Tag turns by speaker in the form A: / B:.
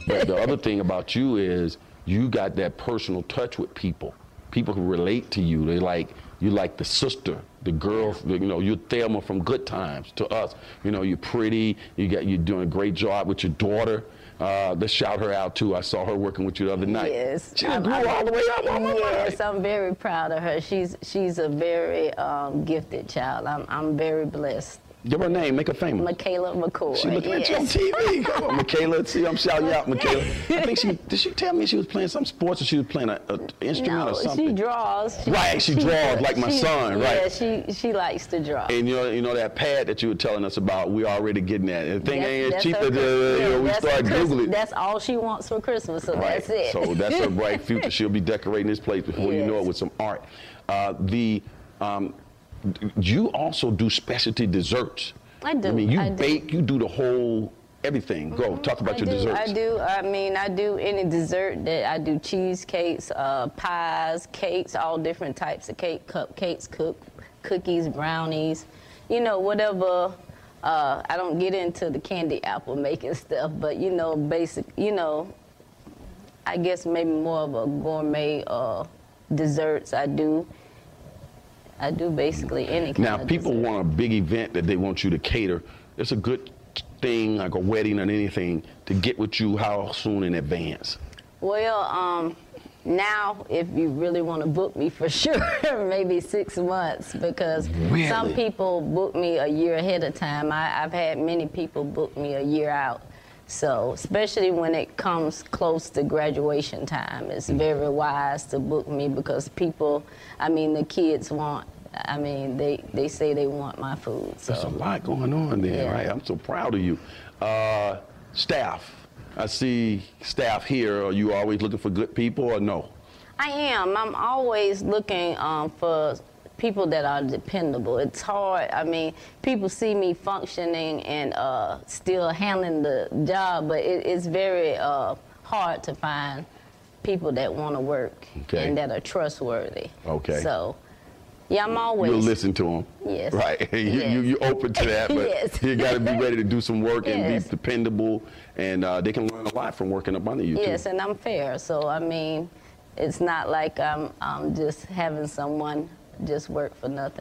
A: But the other thing about you is you got that personal touch with people. People who relate to you. You like the sister, the girl. You know, you're Thelma from Good Times to us. You know, you're pretty. You're doing a great job with your daughter. Let's shout her out too. I saw her working with you the other night.
B: Yes,
A: She grew all the way up.
B: Yes, I'm very proud of her. She's a very gifted child. I'm very blessed.
A: Give her name, make her famous.
B: Michaela McCoy.
A: She looking at you on TV. Come on, Michaela. See, I'm shouting you out, Michaela. I think did she tell me she was playing some sports or she was playing an instrument or something?
B: She draws.
A: She draws like my son, right?
B: Yeah, she likes to draw.
A: And you know that pad that you were telling us about, we already getting that. The thing ain't cheap. We start Googling.
B: That's all she wants for Christmas, so that's it.
A: So that's her bright future. She'll be decorating this place before you know it with some art. You also do specialty desserts.
B: I do.
A: I mean, you bake, you do the whole everything. Go, talk about your desserts.
B: I do. I mean, I do any dessert that I do: cheesecakes, pies, cakes, all different types of cake, cupcakes, cookies, brownies. You know, whatever. I don't get into the candy apple making stuff, but you know, basic. You know, I guess maybe more of a gourmet desserts. I do basically any kind
A: Now,
B: of
A: people
B: dessert.
A: want a big event that they want you to cater. It's a good thing, like a wedding or anything, to get with you how soon in advance?
B: Well, now, if you really want to book me for sure, maybe 6 months, because some people book me a year ahead of time. I've had many people book me a year out. So, especially when it comes close to graduation time, it's very wise to book me because people, I mean, the kids want, I mean, they say they want my food. So.
A: There's a lot going on there,
B: Yeah.
A: right? I'm so proud of you. Staff. I see staff here. Are you always looking for good people or no?
B: I am. I'm always looking for people that are dependable. It's hard. I mean, people see me functioning and still handling the job, but it's very hard to find people that want to work and that are trustworthy.
A: Okay.
B: So, yeah, I'm always.
A: You'll listen to them.
B: Yes.
A: Right.
B: Yes.
A: You're open to that, but
B: Yes.
A: you got to be ready to do some work and
B: Yes.
A: be dependable, and they can learn a lot from working up under you too.
B: Yes, and I'm fair. So, I mean, it's not like I'm just having someone just work for nothing.